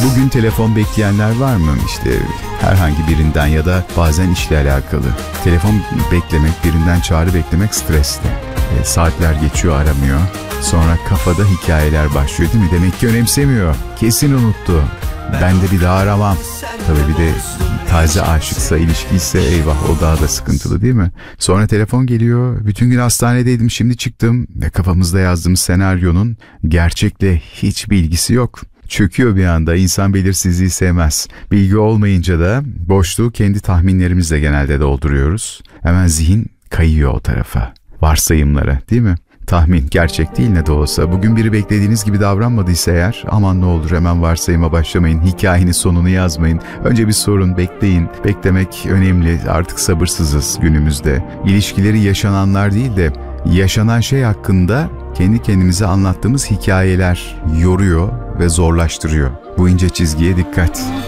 Bugün telefon bekleyenler var mı? İşte herhangi birinden ya da bazen işle alakalı. Telefon beklemek, birinden çağrı beklemek stresli. Saatler geçiyor, aramıyor. Sonra kafada hikayeler başlıyor değil mi? Demek ki önemsemiyor. Kesin unuttu. Ben de bir daha aramam. Tabii bir de taze aşıksa, ilişkiyse eyvah, o daha da sıkıntılı değil mi? Sonra telefon geliyor. Bütün gün hastanedeydim, şimdi çıktım. Ve kafamızda yazdığımız senaryonun gerçekle hiçbir ilgisi yok. Çöküyor bir anda. İnsan belirsizliği sevmez. Bilgi olmayınca da boşluğu kendi tahminlerimizle genelde dolduruyoruz. Hemen zihin kayıyor o tarafa. Varsayımlara, değil mi? Tahmin gerçek değil ne de olsa. Bugün biri beklediğiniz gibi davranmadıysa eğer, aman ne olur hemen varsayıma başlamayın. Hikayenin sonunu yazmayın. Önce bir sorun, bekleyin. Beklemek önemli. Artık sabırsızız günümüzde. İlişkileri yaşananlar değil de yaşanan şey hakkında kendi kendimize anlattığımız hikayeler yoruyor ve zorlaştırıyor. Bu ince çizgiye dikkat.